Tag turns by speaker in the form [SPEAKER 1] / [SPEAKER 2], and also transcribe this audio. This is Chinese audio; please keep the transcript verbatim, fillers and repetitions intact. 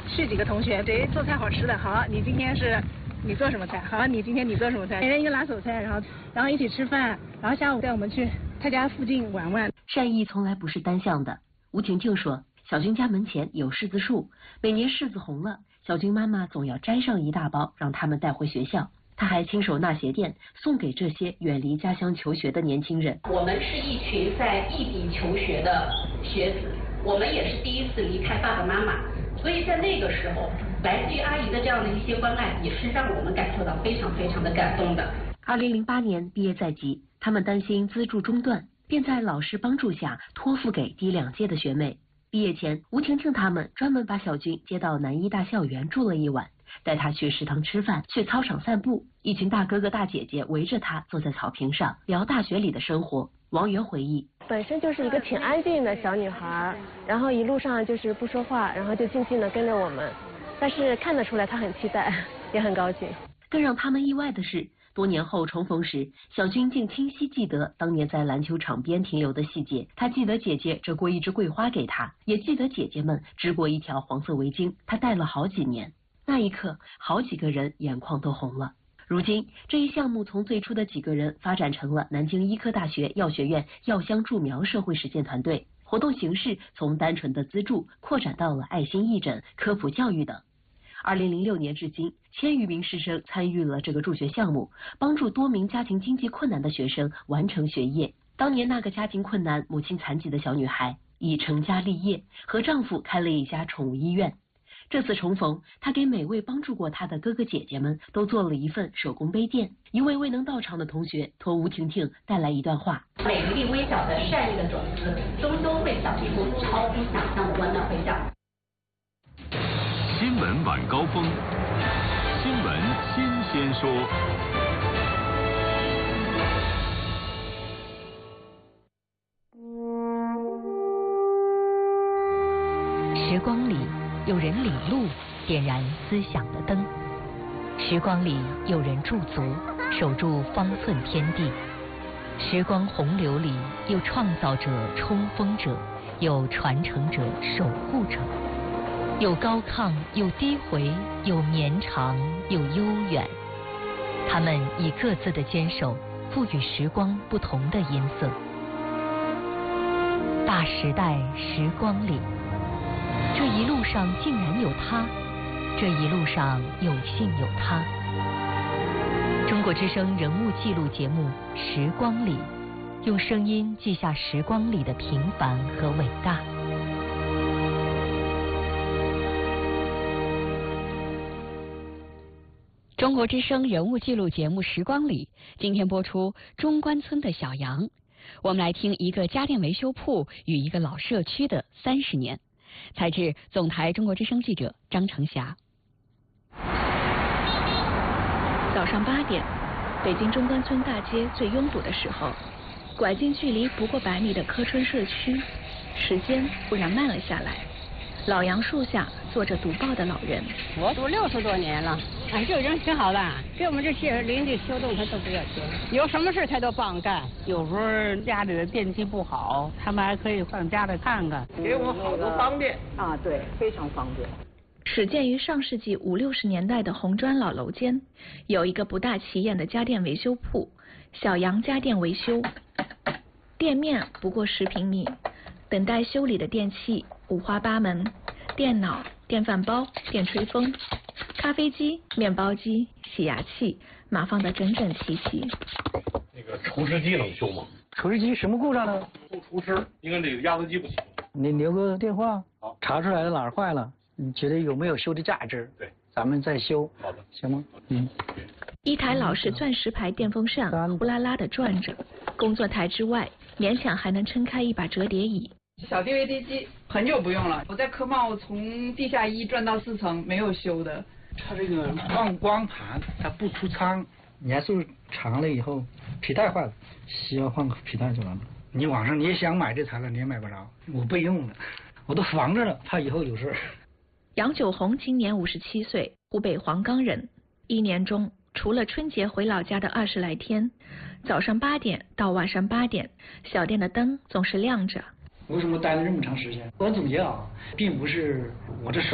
[SPEAKER 1] 续几个同学，谁做菜好吃的，好，你今天是你做什么菜，好，你今天你做什么菜，每人一个拿手菜，然后然后一起吃饭，然后下午带我们去他家附近玩玩。
[SPEAKER 2] 善意从来不是单向的。吴婷婷说，小军家门前有柿子树，每年柿子红了，小军妈妈总要摘上一大包，让他们带回学校。他还亲手纳鞋垫，送给这些远离家乡求学的年轻人。
[SPEAKER 3] 我们是一群在异地求学的学子，我们也是第一次离开爸爸妈妈，所以在那个时候，来自于阿姨的这样的一些关爱，也是让我们感受到非常非常的感动的。
[SPEAKER 2] 二零零八年毕业在即，他们担心资助中断，便在老师帮助下托付给低两届的学妹。毕业前，吴婷婷他们专门把小军接到南医大校园住了一晚，带他去食堂吃饭，去操场散步。一群大哥哥大姐姐围着他坐在草坪上聊大学里的生活。王源回忆，
[SPEAKER 4] 本身就是一个挺安静的小女孩，然后一路上就是不说话，然后就静静的跟着我们，但是看得出来她很期待，也很高兴。
[SPEAKER 2] 更让他们意外的是，多年后重逢时，小军竟清晰记得当年在篮球场边停留的细节。他记得姐姐折过一枝桂花给他，也记得姐姐们织过一条黄色围巾，他戴了好几年。那一刻，好几个人眼眶都红了。如今，这一项目从最初的几个人发展成了南京医科大学药学院药香助苗社会实践团队，活动形式从单纯的资助扩展到了爱心义诊、科普教育等。二零零六年至今，千余名师生参与了这个助学项目，帮助多名家庭经济困难的学生完成学业。当年那个家庭困难、母亲残疾的小女孩已成家立业，和丈夫开了一家宠物医院。这次重逢，她给每位帮助过她的哥哥姐姐们都做了一份手工杯垫。一位未能到场的同学托吴婷婷带来一段话：
[SPEAKER 3] 每一粒微小的善意的种子，终究会长出超乎想象的温暖回响。
[SPEAKER 5] 新闻晚高峰，新闻新鲜说。
[SPEAKER 6] 时光里有人领路，点燃思想的灯；时光里有人驻足，守住方寸天地；时光洪流里有创造者、冲锋者，有传承者、守护者。有高亢，有低回，有绵长，有悠远。他们以各自的坚守，赋予时光不同的音色。大时代时光里，这一路上竟然有他，这一路上有幸有他。中国之声人物记录节目《时光里》，用声音记下时光里的平凡和伟大。中国之声人物记录节目《时光里》今天播出中关村的小杨。我们来听一个家电维修铺与一个老社区的三十年。采自总台中国之声记者张成霞。
[SPEAKER 7] 早上八点，北京中关村大街最拥堵的时候，拐进距离不过百米的柯春社区，时间忽然慢了下来。老杨树下坐着读报的老人。
[SPEAKER 8] 我读六十多年了，哎，这个人挺好的，给我们这些邻居修动他都不要钱，有什么事他都帮干。有时候家里的电器不好，他们还可以上家里看看，
[SPEAKER 9] 给我们好多方便啊，对，非常方便。
[SPEAKER 7] 始建于上世纪五六十年代的红砖老楼间，有一个不大起眼的家电维修铺——小杨家电维修。店面不过十平米，等待修理的电器五花八门，电脑、电饭煲、电吹风、咖啡机、面包机、洗牙器，码放得整整齐齐。
[SPEAKER 10] 那个除湿机能修吗？
[SPEAKER 11] 除湿机什么故障呢？
[SPEAKER 10] 不除湿，应该这个压缩机不行。
[SPEAKER 11] 你留个电话，
[SPEAKER 10] 好，
[SPEAKER 11] 查出来了哪儿坏了，你觉得有没有修的价值？
[SPEAKER 10] 对，
[SPEAKER 11] 咱们再修。
[SPEAKER 10] 好的，
[SPEAKER 11] 行吗？嗯。
[SPEAKER 7] 一台老式钻石牌电风扇呼啦啦地转着，工作台之外勉强还能撑开一把折叠椅。
[SPEAKER 12] 小 D V D 机很久不用了，我在科贸从地下一转到四层没有修的。
[SPEAKER 11] 它这个放光盘它不出仓，年数长了以后皮带坏了，需要换个皮带就完了。你网上你也想买这台了，你也买不着，我备用的，我都防着了，怕以后有事。
[SPEAKER 7] 杨九红今年五十七岁，湖北黄冈人。一年中除了春节回老家的二十来天，早上八点到晚上八点，小店的灯总是亮着。
[SPEAKER 11] 为什么待了这么长时间？我总结啊，并不是我这手